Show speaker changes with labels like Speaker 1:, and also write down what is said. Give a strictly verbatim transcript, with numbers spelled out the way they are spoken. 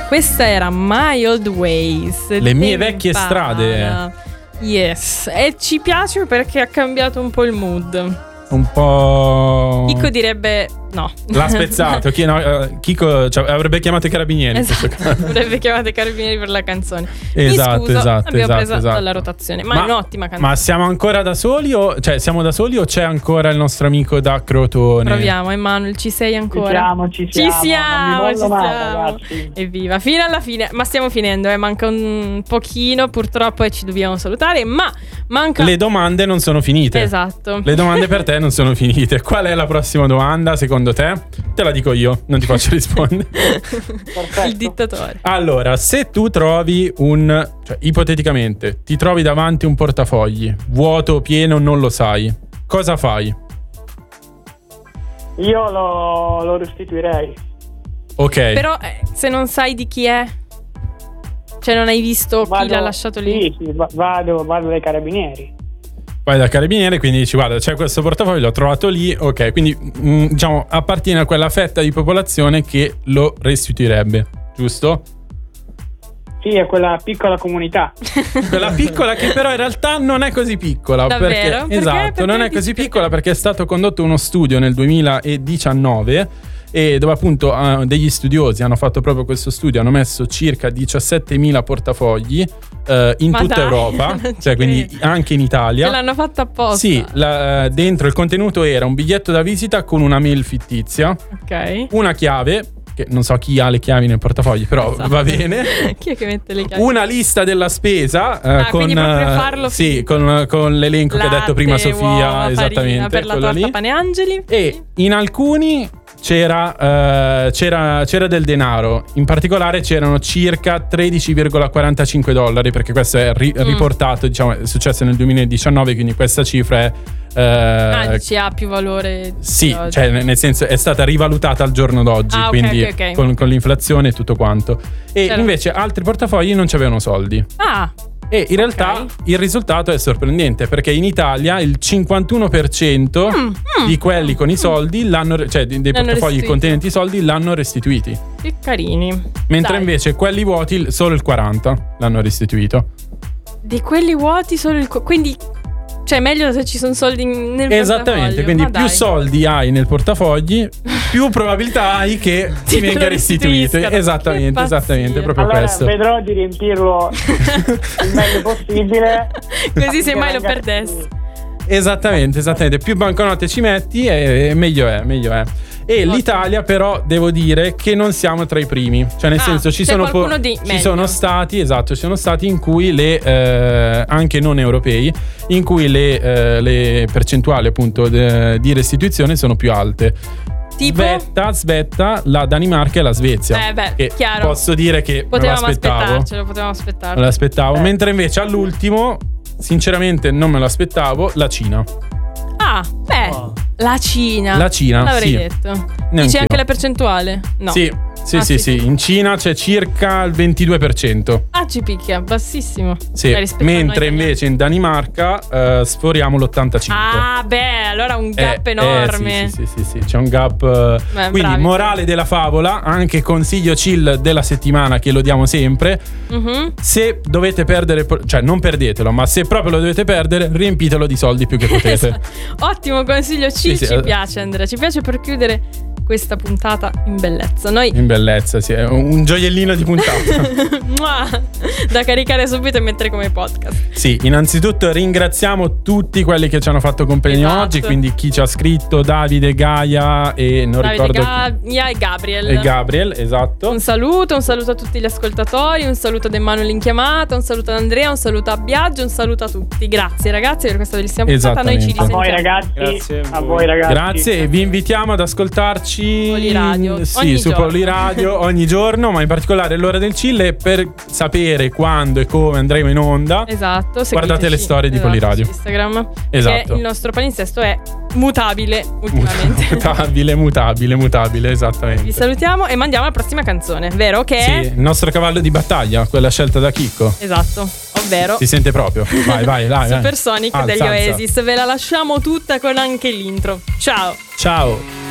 Speaker 1: Questa era My Old Ways.
Speaker 2: Le mie vecchie strade.
Speaker 1: Yes, e ci piace perché ha cambiato un po' il mood.
Speaker 2: Un po'...
Speaker 1: Chico direbbe no.
Speaker 2: L'ha spezzato. Chi, no, uh, Chico cioè, avrebbe chiamato i carabinieri.
Speaker 1: Esatto, avrebbe chiamato i carabinieri per la canzone.
Speaker 2: Esatto,
Speaker 1: Mi scuso,
Speaker 2: esatto,
Speaker 1: abbiamo
Speaker 2: esatto,
Speaker 1: preso
Speaker 2: esatto.
Speaker 1: dalla rotazione. Ma,
Speaker 2: Ma-
Speaker 1: è un'ottima canzone.
Speaker 2: Ma siamo ancora da soli o cioè siamo da soli o c'è ancora il nostro amico da Crotone?
Speaker 1: Proviamo, Emanuel, ci sei
Speaker 3: Ci
Speaker 1: ancora?
Speaker 3: siamo, ci siamo.
Speaker 1: Ci siamo,
Speaker 3: non mi
Speaker 1: ci
Speaker 3: mollo mai,
Speaker 1: siamo.
Speaker 3: ragazzi.
Speaker 1: Evviva, fino alla fine. Ma stiamo finendo, eh. Manca un pochino, purtroppo, e ci dobbiamo salutare. Ma manca.
Speaker 2: Le domande non sono finite.
Speaker 1: Esatto.
Speaker 2: Le domande per te non sono finite. Qual è la prossima domanda secondo te? Te la dico io, non ti faccio rispondere.
Speaker 3: Perfetto.
Speaker 1: Il dittatore.
Speaker 2: Allora, se tu trovi un... cioè, ipoteticamente, ti trovi davanti un portafogli, vuoto o pieno, non lo sai. Cosa fai?
Speaker 3: Io lo, lo restituirei.
Speaker 2: Ok.
Speaker 1: Però eh, se non sai di chi è, cioè non hai visto chi l'ha lasciato lì.
Speaker 3: Sì, sì, va- vado, vado dai carabinieri.
Speaker 2: Vai dal carabiniere, quindi dici guarda c'è questo portafoglio, l'ho trovato lì, ok, quindi mh, diciamo appartiene a quella fetta di popolazione che lo restituirebbe, giusto?
Speaker 3: Sì, è quella piccola comunità.
Speaker 2: Quella piccola che però in realtà non è così piccola.
Speaker 1: Davvero?
Speaker 2: Perché,
Speaker 1: Perché?
Speaker 2: esatto,
Speaker 1: Perché
Speaker 2: non è
Speaker 1: dici
Speaker 2: così
Speaker 1: perché?
Speaker 2: piccola perché è stato condotto uno studio nel duemiladiciannove e dove appunto eh, degli studiosi hanno fatto proprio questo studio, hanno messo circa diciassettemila portafogli eh, in
Speaker 1: Ma
Speaker 2: tutta
Speaker 1: dai,
Speaker 2: Europa,
Speaker 1: non ci
Speaker 2: cioè quindi
Speaker 1: credo.
Speaker 2: anche in Italia.
Speaker 1: Ce l'hanno fatta apposta.
Speaker 2: Sì, la- dentro il contenuto era un biglietto da visita con una mail fittizia,
Speaker 1: Ok.
Speaker 2: una chiave, che non so chi ha le chiavi nel portafoglio, però
Speaker 1: Esatto.
Speaker 2: va bene.
Speaker 1: Chi è che mette le chiavi?
Speaker 2: Una lista della spesa eh,
Speaker 1: Ah,
Speaker 2: con,
Speaker 1: quindi proprio
Speaker 2: eh,
Speaker 1: farlo
Speaker 2: sì,
Speaker 1: finito.
Speaker 2: con, con l'elenco che ha detto prima
Speaker 1: Latte,
Speaker 2: Sofia,
Speaker 1: uova,
Speaker 2: esattamente,
Speaker 1: farina per la
Speaker 2: quello
Speaker 1: torta
Speaker 2: lì.
Speaker 1: pane angeli.
Speaker 2: E in alcuni c'era, eh, c'era, c'era del denaro, in particolare c'erano circa tredici virgola quarantacinque dollari, perché questo è ri-
Speaker 1: Mm.
Speaker 2: riportato, diciamo, è successo nel duemiladiciannove, quindi questa cifra è... eh,
Speaker 1: Ah, dici ha più valore.
Speaker 2: sì,
Speaker 1: di oggi.
Speaker 2: cioè nel senso è stata rivalutata al giorno d'oggi,
Speaker 1: Ah, ok,
Speaker 2: quindi
Speaker 1: ok, ok.
Speaker 2: Con, con l'inflazione e tutto quanto. E
Speaker 1: Certo.
Speaker 2: invece altri portafogli non c'avevano soldi.
Speaker 1: Ah,
Speaker 2: E in realtà il risultato è sorprendente, perché in Italia il cinquantuno per cento
Speaker 1: Mm, mm.
Speaker 2: di quelli con i soldi l'hanno, cioè di- dei
Speaker 1: L'hanno
Speaker 2: portafogli
Speaker 1: restituito.
Speaker 2: contenenti i soldi l'hanno restituiti,
Speaker 1: che carini.
Speaker 2: mentre
Speaker 1: Dai.
Speaker 2: invece quelli vuoti il- solo il quaranta l'hanno restituito.
Speaker 1: Di quelli vuoti solo il. co- Quindi. Cioè, meglio se ci sono soldi nel
Speaker 2: Esattamente,
Speaker 1: portafoglio.
Speaker 2: quindi
Speaker 1: Ma
Speaker 2: più
Speaker 1: dai.
Speaker 2: soldi hai nel portafogli, più probabilità hai che
Speaker 1: Ti
Speaker 2: ti venga
Speaker 1: lo
Speaker 2: restituito.
Speaker 1: restituiscano.
Speaker 2: Esattamente,
Speaker 1: Che
Speaker 2: esattamente,
Speaker 1: pazzia.
Speaker 2: proprio
Speaker 3: Allora
Speaker 2: questo.
Speaker 3: vedrò di riempirlo il meglio possibile.
Speaker 1: Così se
Speaker 3: Che
Speaker 1: mai lo
Speaker 3: venga
Speaker 1: perdessi.
Speaker 3: restituito.
Speaker 2: Esattamente, esattamente. Più banconote ci metti, e meglio è, meglio è. E
Speaker 1: Ottimo.
Speaker 2: l'Italia, però, devo dire che non siamo tra i primi. Cioè, nel
Speaker 1: Ah,
Speaker 2: senso, ci
Speaker 1: c'è
Speaker 2: sono, po-
Speaker 1: qualcuno di
Speaker 2: ci
Speaker 1: meglio.
Speaker 2: sono stati, esatto, ci sono stati in cui le, eh, anche non europei, in cui le, eh, le percentuali appunto de- di restituzione sono più alte.
Speaker 1: Tipo?
Speaker 2: Svetta, svetta la Danimarca e la Svezia.
Speaker 1: Eh, beh,
Speaker 2: che
Speaker 1: chiaro.
Speaker 2: posso dire che me lo
Speaker 1: Potevamo
Speaker 2: aspettavo.
Speaker 1: aspettarcelo, potevamo
Speaker 2: Me
Speaker 1: aspettarlo.
Speaker 2: lo aspettavo.
Speaker 3: Eh.
Speaker 2: Mentre invece all'ultimo, sinceramente, non me lo aspettavo, la Cina.
Speaker 1: Ah, beh,
Speaker 3: Oh.
Speaker 1: la Cina.
Speaker 2: La Cina,
Speaker 1: Non l'avrei
Speaker 2: sì.
Speaker 1: detto.
Speaker 2: Neanch'io.
Speaker 1: Dici anche la percentuale? No.
Speaker 2: Sì, sì,
Speaker 1: Ah,
Speaker 2: sì,
Speaker 1: sì.
Speaker 2: sì. In Cina c'è circa il ventidue per cento.
Speaker 1: Ah, ci picchia, bassissimo.
Speaker 2: Sì.
Speaker 1: Beh, rispetto a noi
Speaker 2: Mentre
Speaker 1: italiani.
Speaker 2: invece in Danimarca eh, sforiamo l'ottantacinque.
Speaker 1: Ah, beh, allora un gap
Speaker 2: Eh,
Speaker 1: enorme.
Speaker 2: eh, sì, sì, sì, sì, sì, c'è un gap. eh.
Speaker 1: Beh,
Speaker 2: Quindi,
Speaker 1: bravi.
Speaker 2: morale della favola, anche consiglio chill della settimana che lo diamo sempre.
Speaker 1: Mhm.
Speaker 2: Se dovete perdere, cioè non perdetelo, ma se proprio lo dovete perdere, riempitelo di soldi più che potete.
Speaker 1: Ottimo consiglio, ci,
Speaker 2: Sì, sì,
Speaker 1: ci
Speaker 2: eh.
Speaker 1: piace Andrea, ci piace per chiudere questa puntata in bellezza. Noi
Speaker 2: In bellezza, sì, è un gioiellino di puntata.
Speaker 1: Mua! da caricare subito e mettere come podcast.
Speaker 2: Sì, innanzitutto ringraziamo tutti quelli che ci hanno fatto compagnia
Speaker 1: Esatto.
Speaker 2: oggi, quindi chi ci ha scritto, Davide, Gaia e non
Speaker 1: Davide,
Speaker 2: ricordo
Speaker 1: Gaia e Gabriel.
Speaker 2: chi. E Gabriel, esatto.
Speaker 1: Un saluto, un saluto a tutti gli ascoltatori, un saluto ad Emanuele in chiamata, un saluto ad Andrea, un saluto a Biagio, un saluto a tutti. Grazie ragazzi per questa bellissima puntata. Noi ci
Speaker 2: Esattamente.
Speaker 3: A voi
Speaker 1: risentiamo.
Speaker 3: ragazzi,
Speaker 2: Grazie
Speaker 3: a
Speaker 2: a
Speaker 3: voi,
Speaker 2: voi.
Speaker 3: ragazzi.
Speaker 2: Grazie e vi invitiamo ad ascoltarci
Speaker 1: Poliradio,
Speaker 2: sì,
Speaker 1: ogni
Speaker 2: su
Speaker 1: giorno.
Speaker 2: Poliradio ogni giorno, ma in particolare l'ora del chill, per sapere quando e come andremo in onda.
Speaker 1: Esatto,
Speaker 2: Guardate le
Speaker 1: seguiteci,
Speaker 2: storie di
Speaker 1: esatto,
Speaker 2: Poliradio.
Speaker 1: su Instagram.
Speaker 2: Esatto.
Speaker 1: Perché il nostro palinsesto è mutabile ultimamente.
Speaker 2: Mutabile, mutabile, mutabile, esattamente.
Speaker 1: Vi salutiamo e mandiamo la prossima canzone, vero? Che
Speaker 2: Sì,
Speaker 1: è
Speaker 2: il nostro cavallo di battaglia, quella scelta da Chicco.
Speaker 1: esatto, ovvero
Speaker 2: Si sente proprio. Vai, vai, vai. vai.
Speaker 1: Supersonic
Speaker 2: Alza,
Speaker 1: degli
Speaker 2: alza.
Speaker 1: Oasis. Ve la lasciamo tutta con anche l'intro. Ciao.
Speaker 2: Ciao.